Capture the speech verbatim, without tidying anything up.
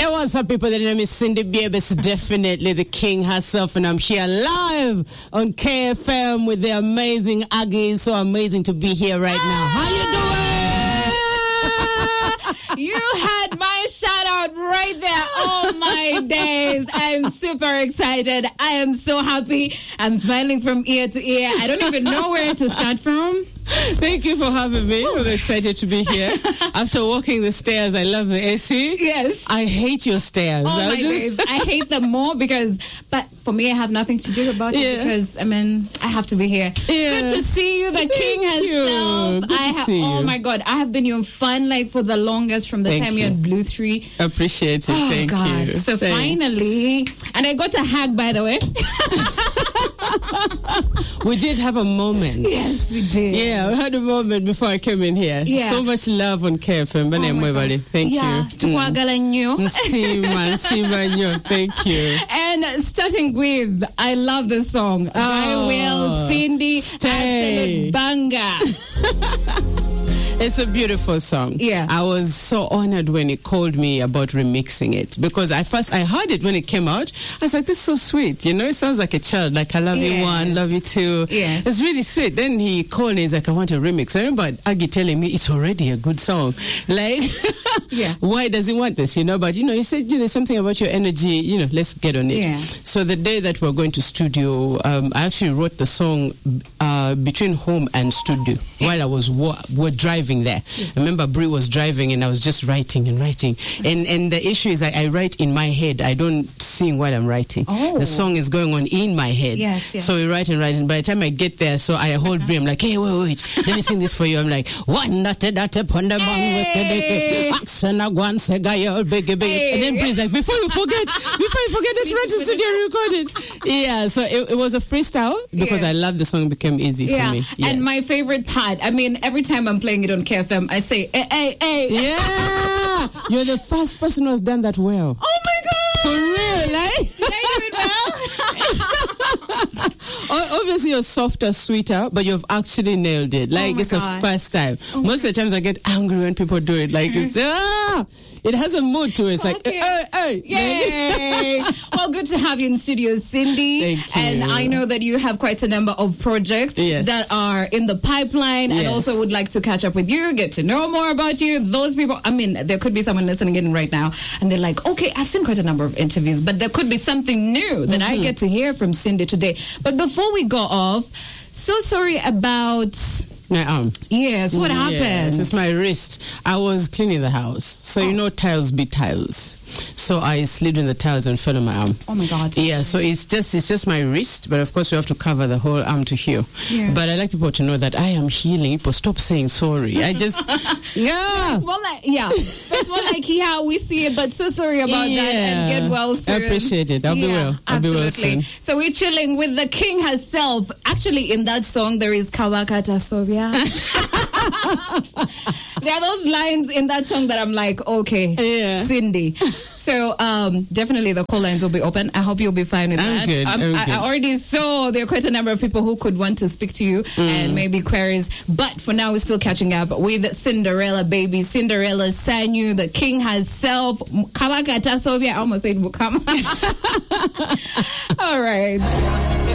Hey, what's up, people? The name is Cindy Biebes, definitely the king herself, and I'm here live on K F M with the amazing Aggie. So amazing to be here right now. How you doing? You had my shout out right there. Oh my days. I'm super excited. I am so happy. I'm smiling from ear to ear. I don't even know where to start from. Thank you for having me. I'm excited to be here. After walking the stairs, I love the A C. Yes. I hate your stairs. Oh I my just... days. I hate them more because, but for me, I have nothing to do about it yeah. because, I mean, I have to be here. Yeah. Good to see you, the Thank king herself. You. Good I to ha- see you. Oh my God. I have been your fun like for the longest from the Thank time you. you had Blue Three. Appreciate it. Oh Thank God. you. So Thanks. finally, and I got a hug, by the way. We did have a moment. Yes, we did. Yeah, we had a moment before I came in here. Yeah. So much love on K F M. Oh my God. Thank yeah. you. Tukwagala nnyo. Nsima, nsima nyo. Thank you. And starting with, I love this song. Oh, By Will, Cindy, stay. Absolute banger. It's a beautiful song. Yeah. I was so honored when he called me about remixing it because I first I heard it when it came out. I was like, this is so sweet. You know, it sounds like a child. Like, I love Yes. you one, love you two. Yes. It's really sweet. Then he called me. He's like, I want a remix. I remember Aggie telling me it's already a good song. Like, Yeah. why does he want this? You know, but you know, he said, yeah, there's something about your energy. You know, let's get on it. Yeah. So the day that we we're going to studio, um, I actually wrote the song uh, between home and studio while I was wa- were driving there. Yeah. I remember Brie was driving and I was just writing and writing. And and the issue is I, I write in my head. I don't sing while I'm writing. Oh. The song is going on in my head. Yes, yes. So we write and write. And by the time I get there, so I hold Brie. I'm like, hey, wait, wait, let me sing this for you. I'm like, one that that upon the bang, action one segayo big big. And then Brie's like, before you forget, before you forget, this right to studio and record it. Yeah, so it, it was a freestyle because Yeah. I love the song. It became easy Yeah. for me. Yes. And my favorite part, I mean, every time I'm playing it on K F M, I say, hey, hey, hey. Yeah, you're the first person who has done that well. Oh my God. For real, like? Did I do it well? Obviously, you're softer, sweeter, but you've actually nailed it. Like, Oh my it's God. the first time. Oh Most of the times I get angry when people do it. Like, it's, ah! It has a mood to it. It's like, Okay. hey, hey. Yay! Well, good to have you in studio, Cindy. Thank you. And I know that you have quite a number of projects Yes. that are in the pipeline, and Yes. also would like to catch up with you, get to know more about you. Those people, I mean, there could be someone listening in right now, and they're like, okay, I've seen quite a number of interviews, but there could be something new that Mm-hmm. I get to hear from Cindy today. But before we go off, so sorry about... My arm. Yes, what happened? Yes, it's my wrist. I was cleaning the house. So, you know, tiles be tiles. So I slid in the tiles and fell on my arm. Oh my God. Yeah, so it's just it's just my wrist, but of course you have to cover the whole arm to heal. Yeah. But I like people to know that I am healing. People stop saying sorry. I just yeah. It's more like, yeah, it's more like, yeah, we see it, but so sorry about that, and get well soon. I appreciate it. I'll be Yeah, well. I'll absolutely. be well soon. So we're chilling with the king herself. Actually, in that song, there is Kawakata Sovia. There are those lines in that song that I'm like, okay, Yeah. Cindy. So um, definitely the call lines will be open. I hope you'll be fine with I'm that. good, Um, I'm I, good. I already saw there are quite a number of people who could want to speak to you and maybe queries. But for now, we're still catching up with Cinderella, baby. Cinderella Sanyu, the king herself. Kawakata Sovia. I almost said Mukama. All right.